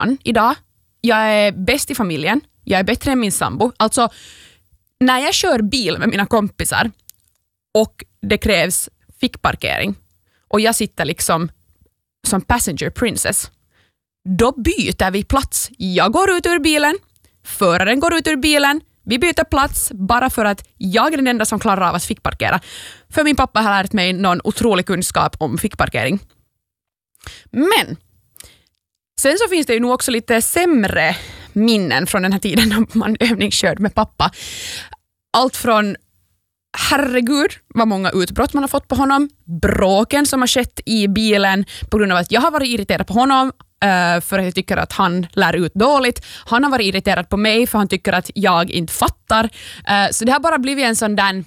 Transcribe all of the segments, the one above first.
man idag. Jag är bäst i familjen. Jag är bättre än min sambo. Alltså, när jag kör bil med mina kompisar och det krävs fickparkering och jag sitter liksom som passenger princess, då byter vi plats. Jag går ut ur bilen, föraren går ut ur bilen, vi byter plats bara för att jag är den enda som klarar av att fickparkera. För min pappa har lärt mig någon otrolig kunskap om fickparkering. Men sen så finns det ju nog också lite sämre minnen från den här tiden när man övningskörde med pappa. Allt från herregud vad många utbrott man har fått på honom, bråken som har skett i bilen på grund av att jag har varit irriterad på honom för att jag tycker att han lär ut dåligt. Han har varit irriterad på mig för han tycker att jag inte fattar. Så det har bara blivit en sån där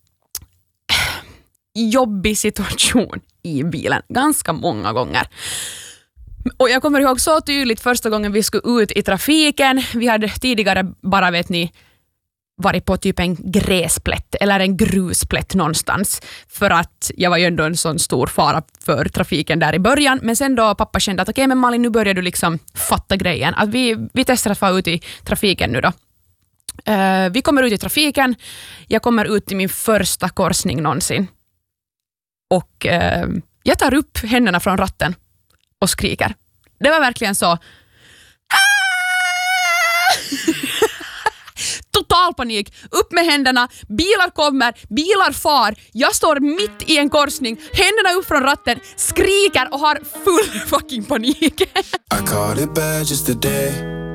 jobbig situation i bilen ganska många gånger. Och jag kommer ihåg så tydligt första gången vi skulle ut i trafiken. Vi hade tidigare bara, vet ni, varit på typ en gräsplätt eller en grusplätt någonstans för att jag var ju ändå en sån stor fara för trafiken där i början. Men sen då pappa kände att okej, men Malin, nu börjar du liksom fatta grejen. Att vi testar att få ut i trafiken nu då. Vi kommer ut i trafiken. Jag kommer ut i min första korsning någonsin. Och jag tar upp händerna från ratten och skriker. Det var verkligen så. Total panik. Upp med händerna. Bilar kommer. Bilar far. Jag står mitt i en korsning. Händerna upp från ratten. Skriker och har full fucking panik. I caught it bad just today.